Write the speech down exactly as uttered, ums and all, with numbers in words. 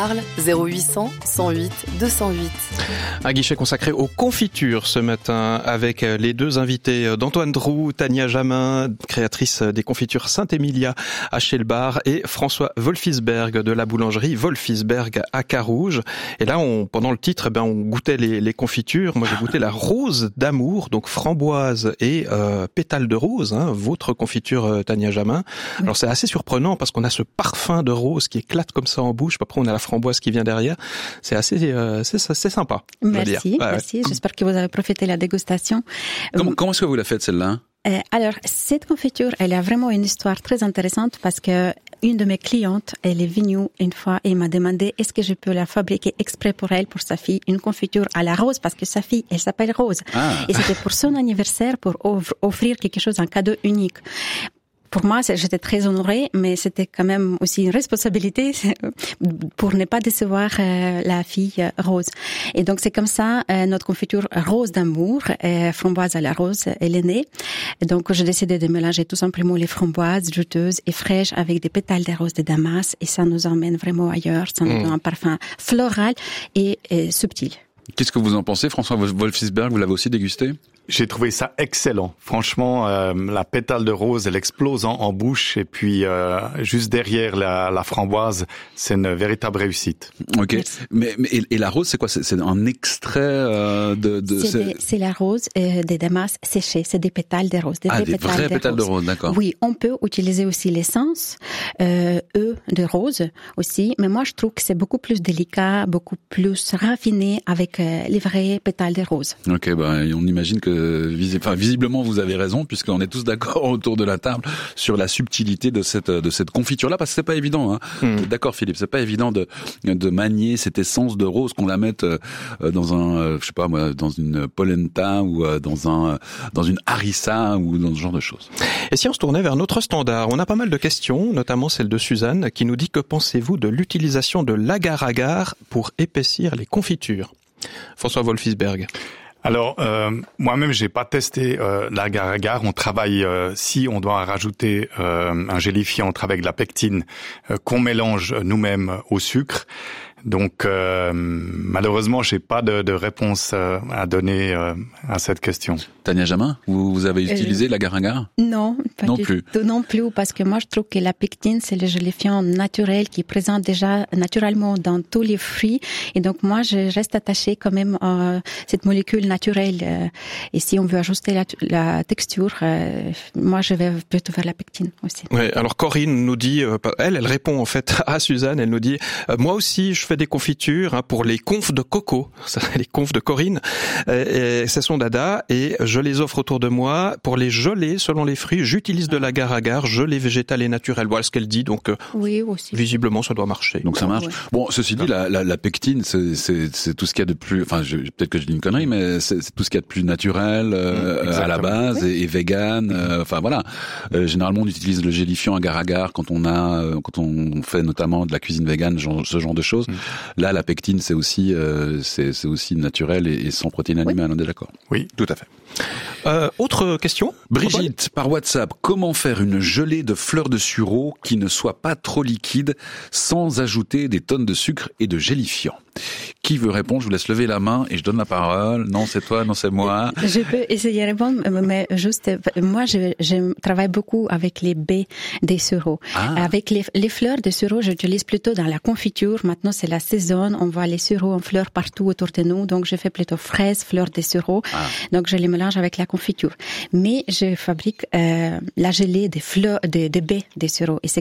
zéro huit cents cent huit deux cent huit. Un guichet consacré aux confitures ce matin avec les deux invités d'Antoine Droux, Tania Jamin, créatrice des confitures Saint-Émilia à Chelbar, et François Wolfisberg de la boulangerie Wolfisberg à Carouge. Et là, on, pendant le titre, ben, on goûtait les, les confitures. Moi, j'ai goûté la rose d'amour, donc framboise et euh, pétale de rose, hein, votre confiture euh, Tania Jamin. Oui. Alors c'est assez surprenant parce qu'on a ce parfum de rose qui éclate comme ça en bouche. Après, on a la framboise qui vient derrière. C'est assez, euh, c'est, c'est sympa. Merci, ouais. merci. J'espère que vous avez profité de la dégustation. Comment, comment est-ce que vous la faites celle-là? Euh, alors, cette confiture, elle a vraiment une histoire très intéressante parce que une de mes clientes, elle est venue une fois et m'a demandé est-ce que je peux la fabriquer exprès pour elle, pour sa fille, une confiture à la rose parce que sa fille, elle s'appelle Rose. Ah. Et c'était pour son anniversaire, pour offrir quelque chose, un cadeau unique. Pour moi, j'étais très honorée, mais c'était quand même aussi une responsabilité pour ne pas décevoir euh, la fille euh, Rose. Et donc, c'est comme ça, euh, notre confiture Rose d'amour, euh, framboise à la rose, elle est née. Et donc, j'ai décidé de mélanger tout simplement les framboises juteuses et fraîches avec des pétales de rose de Damas. Et ça nous emmène vraiment ailleurs. Ça nous mmh. donne un parfum floral et, et subtil. Qu'est-ce que vous en pensez, François Wolfisberg? Vous l'avez aussi dégusté? J'ai trouvé ça excellent. Franchement, euh, la pétale de rose, elle explose en, en bouche. Et puis, euh, juste derrière la, la framboise, c'est une véritable réussite. Ok. Mais, mais et, et la rose, c'est quoi? C'est, c'est un extrait euh, de... de c'est, c'est... Des, c'est la rose euh, des Damas séchées. C'est des pétales de rose. Des ah, vrais des pétales vrais de pétales rose. de rose, d'accord. Oui, on peut utiliser aussi l'essence, euh, eux, de rose aussi. Mais moi, je trouve que c'est beaucoup plus délicat, beaucoup plus raffiné avec euh, les vrais pétales de rose. Ok, bah, on imagine que... Visi... Enfin, visiblement, vous avez raison, puisqu'on est tous d'accord autour de la table sur la subtilité de cette de cette confiture-là, parce que c'est pas évident. Hein. Mmh. D'accord, Philippe, c'est pas évident de de manier cette essence de rose, qu'on la mette dans un, je sais pas moi, dans une polenta ou dans un dans une harissa ou dans ce genre de choses. Et si on se tournait vers notre standard, on a pas mal de questions, notamment celle de Suzanne, qui nous dit que pensez-vous de l'utilisation de l'agar-agar pour épaissir les confitures? François Wolfisberg. Alors, euh, moi-même, j'ai pas testé euh, l'agar-agar. On travaille, euh, si on doit rajouter euh, un gélifiant, on travaille avec de la pectine euh, qu'on mélange nous-mêmes au sucre. Donc, euh, malheureusement, j'ai pas de, de réponse euh, à donner euh, à cette question. Tania Jamin, vous, vous avez utilisé euh, l'agar-agar? Non, pas non du plus. Tout, non plus, parce que moi, je trouve que la pectine, c'est le gélifiant naturel qui est présent déjà naturellement dans tous les fruits. Et donc, moi, je reste attachée quand même à cette molécule naturelle. Et si on veut ajuster la, la texture, euh, moi, je vais plutôt vers la pectine aussi. Ouais. Alors, Corinne nous dit, euh, elle, elle répond en fait à Suzanne. Elle nous dit, euh, moi aussi, je fais des confitures hein, pour les confs de coco, les confs de Corinne, et, et c'est son dada, et je les offre autour de moi pour les gelées selon les fruits. J'utilise de l'agar-agar, gelée végétale et naturelle. Voilà ce qu'elle dit, donc oui, aussi. Visiblement ça doit marcher. Donc ça marche. Ouais. Bon, ceci dit, la, la, la pectine, c'est, c'est, c'est tout ce qu'il y a de plus. Enfin, je, peut-être que je dis une connerie, mais c'est, c'est tout ce qu'il y a de plus naturel euh, mmh, à la base oui. et, et vegan. Euh, enfin voilà. Euh, généralement, on utilise le gélifiant agar-agar quand on a, euh, quand on fait notamment de la cuisine vegan, genre, ce genre de choses. Mmh. Là, la pectine, c'est aussi, euh, c'est, c'est aussi naturel et, et sans protéines animales. Oui. On est d'accord? Oui, tout à fait. Euh, autre question? Brigitte, par WhatsApp, comment faire une gelée de fleurs de sureau qui ne soit pas trop liquide sans ajouter des tonnes de sucre et de gélifiant? Qui veut répondre? Je vous laisse lever la main et je donne la parole. Non, c'est toi, non, c'est moi. Je peux essayer de répondre, mais juste, moi, je, je travaille beaucoup avec les baies des sureaux. Ah. Avec les, les fleurs de sureau, j'utilise plutôt dans la confiture. Maintenant, c'est la saison. On voit les sureaux en fleurs partout autour de nous. Donc, je fais plutôt fraises, fleurs de sureau. Ah. Donc, je les mélange avec la confiture. Mais je fabrique euh, la gelée des fleurs, des, des baies des sureaux. Et c'est